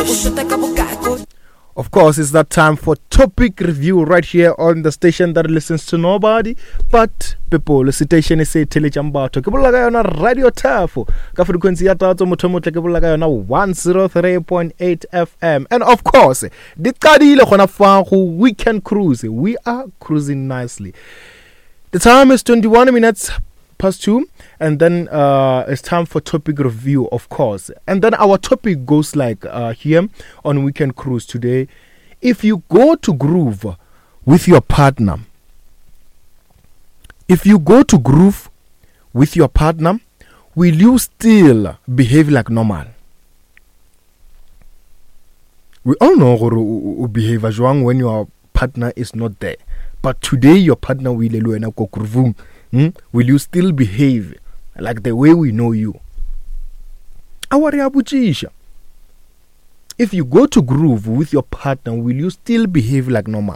Of course, it's that time for topic review right here on the station that listens to nobody but people. The station is say Telechambato. Ke bolla ka yona Radio Tafo. Ka frequency ya tatso motho motle ke bolla ka yona 103.8 FM. And of course, di qadile gona fa go weekend cruise. We are cruising nicely. The time is 21 minutes past 2, and then it's time for topic review, of course. And then our topic goes like here on Weekend Cruise today. If you go to groove with your partner, will you still behave like normal? We all know how behave as wrong when your partner is not there. But today your partner will groove. Will you still behave like the way we know you? If you go to groove with your partner, will you still behave like normal?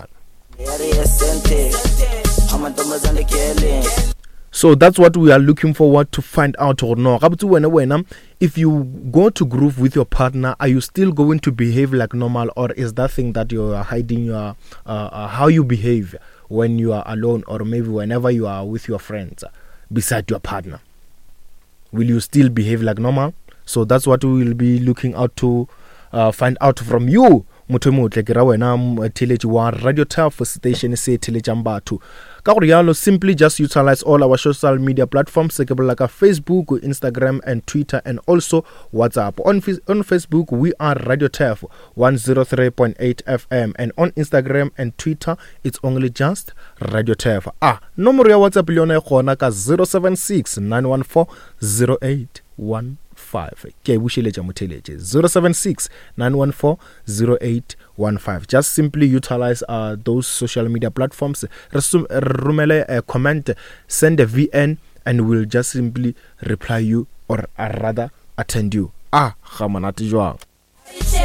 So that's what we are looking forward to find out or no. If you go to groove with your partner, are you still going to behave like normal, or is that thing that you are hiding your how you behave when you are alone, or maybe whenever you are with your friends beside your partner? Will you still behave like normal? So that's what we will be looking out to find out from you. Mutemutle ke ra wena teleji wa Radio Tafo station se telejambatu. Ka go rialo, simply just utilize all our social media platforms like Facebook, Instagram and Twitter, and also WhatsApp. On Facebook we are Radio Tafo 103.8 FM, and on Instagram and Twitter it's only just Radio Tafo. Nomoro ya WhatsApp liona gona ka 076 914 0815. Ke bushileja moteleje 076 914 0815. Just simply utilize those social media platforms. Rumele a comment, send a VN, and we'll just simply reply you, or rather attend you. Gamanati joang.